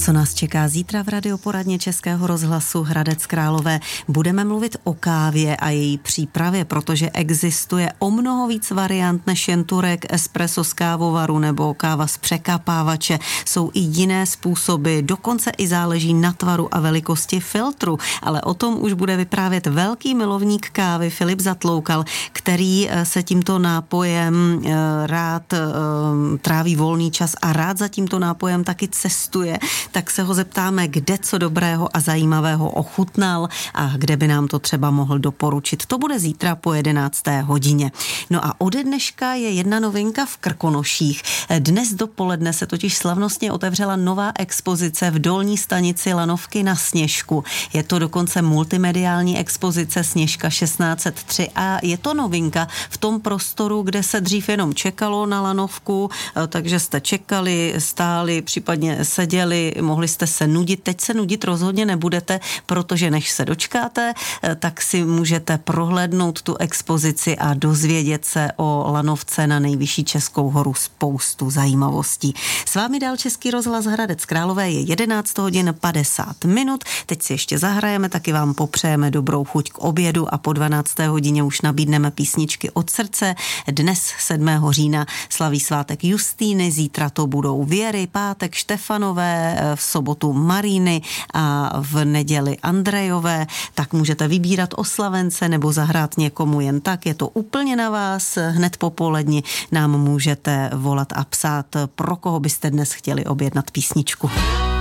Co nás čeká zítra v radioporadně Českého rozhlasu Hradec Králové? Budeme mluvit o kávě a její přípravě, protože existuje o mnoho víc variant než jen turek, espresso z kávovaru nebo káva z překapávače. Jsou i jiné způsoby, dokonce i záleží na tvaru a velikosti filtru. Ale o tom už bude vyprávět velký milovník kávy Filip Zatloukal, který se tímto nápojem rád tráví volný čas a rád za tímto nápojem taky cestuje. Tak se ho zeptáme, kde co dobrého a zajímavého ochutnal a kde by nám to třeba mohl doporučit. To bude zítra po 11. hodině. No a ode dneška je jedna novinka v Krkonoších. Dnes dopoledne se totiž slavnostně otevřela nová expozice v dolní stanici Lanovky na Sněžku. Je to dokonce multimediální expozice Sněžka 1603 a je to novinka v tom prostoru, kde se dřív jenom čekalo na lanovku, takže jste čekali, stáli, případně seděli, mohli jste se nudit. Teď se nudit rozhodně nebudete, protože než se dočkáte, tak si můžete prohlédnout tu expozici a dozvědět se o lanovce na nejvyšší Českou horu spoustu zajímavostí. S vámi dál Český rozhlas Hradec Králové, je 11 hodin 50 minut. Teď si ještě zahrajeme, taky vám popřejeme dobrou chuť k obědu a po 12. hodině už nabídneme písničky od srdce. Dnes 7. října slaví svátek Justíny, zítra to budou Věry, pátek Štefanové, v sobotu Maríny a v neděli Andrejové. Tak můžete vybírat oslavence nebo zahrát někomu jen tak. Je to úplně na vás. Hned po poledni nám můžete volat a psát, pro koho byste dnes chtěli objednat písničku.